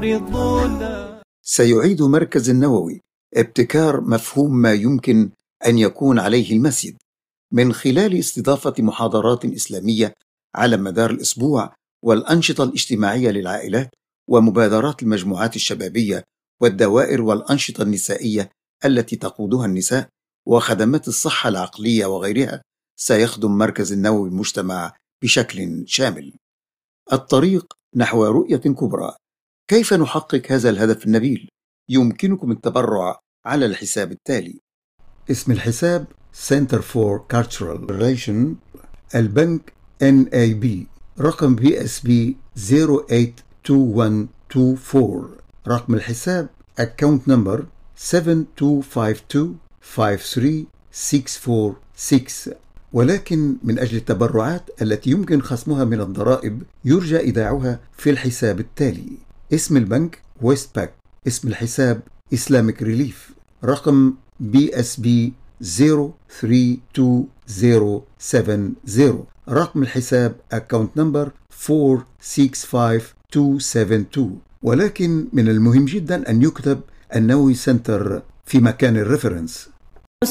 معرضون. سيعيد مركز النووي ابتكار مفهوم ما يمكن أن يكون عليه المسجد من خلال استضافة محاضرات إسلامية على مدار الأسبوع، والأنشطة الاجتماعية للعائلات، ومبادرات المجموعات الشبابية والدوائر والأنشطة النسائية التي تقودها النساء، وخدمات الصحة العقلية وغيرها. سيخدم مركز النووي المجتمع بشكل شامل. الطريق نحو رؤية كبرى. كيف نحقق هذا الهدف النبيل؟ يمكنكم التبرع على الحساب التالي. اسم الحساب Center for Cultural Relation، البنك NAB، رقم BSB 082124، رقم الحساب Account Number 72525366، ولكن من أجل التبرعات التي يمكن خصمها من الضرائب يرجى إيداعها في الحساب التالي. اسم البنك ويستباك، اسم الحساب Islamic Relief، رقم BSB 03270، رقم الحساب Account Number 465272. ولكن من المهم جدا أن يكتب النووي سنتر في مكان الريفرنس.